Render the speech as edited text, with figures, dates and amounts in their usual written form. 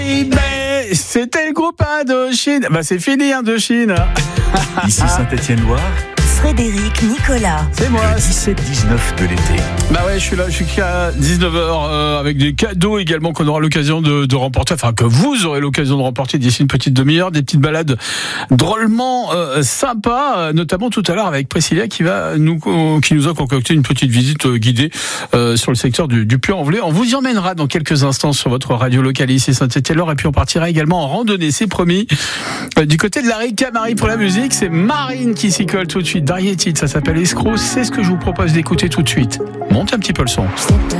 Mais c'était le groupe Indochine. Bah c'est fini Indochine. Ici Saint-Étienne-Loire, Frédéric Nicolas. C'est moi. le 17-19 de l'été. Bah ouais, je suis là jusqu'à 19h avec des cadeaux également qu'on aura l'occasion de remporter, enfin que vous aurez l'occasion de remporter d'ici une petite demi-heure, des petites balades drôlement sympas, notamment tout à l'heure avec Priscilla qui nous a concocté une petite visite guidée sur le secteur du Puy-en-Velay. On vous y emmènera dans quelques instants sur votre radio locale ici Saint-Étienne-Loire et puis on partira également en randonnée, c'est promis. Du côté de la Ricamarie pour la musique, c'est Marine qui s'y colle tout de suite. Variété, ça s'appelle Escroc, c'est ce que je vous propose d'écouter tout de suite. Montez un petit peu le son.